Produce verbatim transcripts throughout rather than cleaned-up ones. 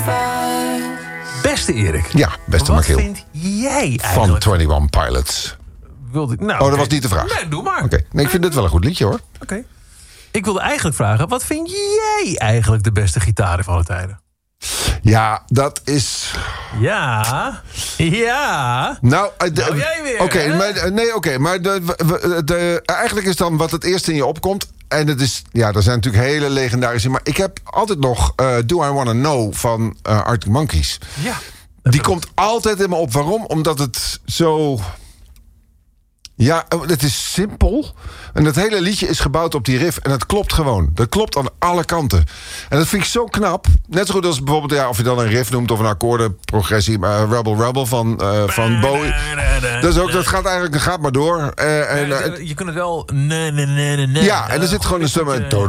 Beste Erik. Ja, beste Wat Michiel. vind jij eigenlijk? Van eenentwintig Pilots. Wilde ik, nou, Oh, dat okay. was niet de vraag. Nee, doe maar. Oké, okay. Nee, ik vind dit wel een goed liedje, hoor. Oké. Okay. Ik wilde eigenlijk vragen, wat vind jij eigenlijk de beste gitaar van alle tijden? Ja, dat is... Ja. Ja. Nou, uh, nou jij weer. Oké, okay, maar, nee, oké. Okay, maar de, de, de, eigenlijk is dan wat het eerste in je opkomt. En het is, ja, er zijn natuurlijk hele legendarische. Maar ik heb altijd nog uh, Do I Wanna Know van uh, Arctic Monkeys. Ja. Die komt altijd in me op. Waarom? Omdat het zo... Ja, het is simpel. En het hele liedje is gebouwd op die riff. En het klopt gewoon. Dat klopt aan alle kanten. En dat vind ik zo knap. Net zo goed als bijvoorbeeld, ja, of je dan een riff noemt... of een akkoordenprogressie, uh, Rebel Rebel van, uh, van Bowie. Dat, is ook, dat gaat eigenlijk, dat gaat maar door. Uh, en, uh, je kunt het wel... Nee, nee, nee, nee. Ja, en er zit gewoon een stem...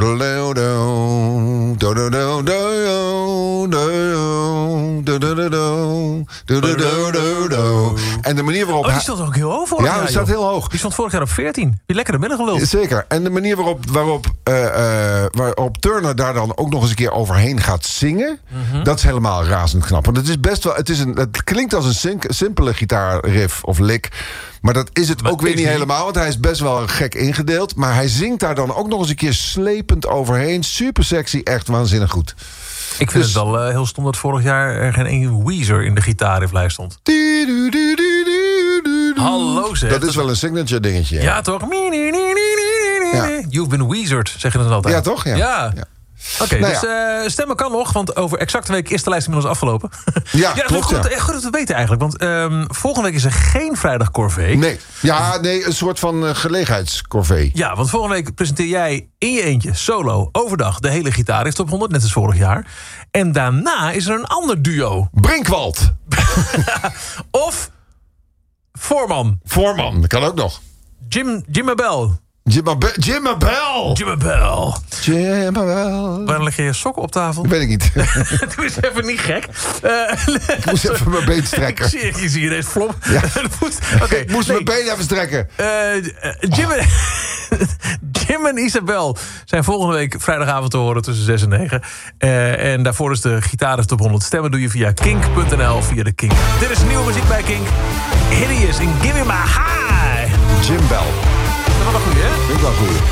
En de manier waarop... Oh, die stond ook heel hoog voor. Ja, die staat heel hoog. Die stond vorig jaar op veertien. Die lekker de midden geluld. Zeker. En de manier waarop, waarop, uh, uh, waarop Turner daar dan ook nog eens een keer overheen gaat zingen... Mm-hmm. Dat is helemaal razend knap. Want het is best wel... Het, is een, het klinkt als een sink, simpele gitaarriff of lick... Maar dat is het maar ook weer niet helemaal, want hij is best wel gek ingedeeld. Maar hij zingt daar dan ook nog eens een keer slepend overheen. Super sexy, echt waanzinnig goed. Ik vind dus, het wel uh, heel stom dat vorig jaar er geen één Weezer in de gitaarrifflijst stond. Die, die, die, die, die, die. Hallo zeg. Dat is wel een signature dingetje. Ja, ja toch? Ja. You've been Weezered, zeggen ze dan altijd. Ja, toch? Ja. ja. ja. Oké, okay, nou dus ja. uh, stemmen kan nog, want over exacte week is de lijst inmiddels afgelopen. Ja, ja klopt. Goed, ja. goed dat we weten eigenlijk, want um, volgende week is er geen vrijdag corvée. Nee, ja, nee, een soort van uh, gelegenheidscorvée. Ja, want volgende week presenteer jij in je eentje, solo, overdag, de hele Gitaarriff Top honderd, net als vorig jaar. En daarna is er een ander duo. Brinkwald. Of Voorman. Voorman, dat kan ook nog. Jim, Jimabel. Jimabel. Jimabel. Jimabel. Jimabel. Waarom leg je je sokken op tafel? Dat weet ik niet. Doe eens even niet gek. Uh, ik moest even mijn been strekken. Ik zie, ik zie je deze flop. Ja. okay, ik moest nee. mijn been even strekken. Uh, Jim, oh. Jim en Isabel zijn volgende week vrijdagavond te horen tussen zes en negen. Uh, en daarvoor is de Gitaarriff Top honderd. Stemmen doe je via kink punt n l, via de Kink. Dit is nieuwe muziek bij Kink. Hideous en Give Me My High. Jim Bell. Dat was wel een goeie, hè? Vind ik wel goed.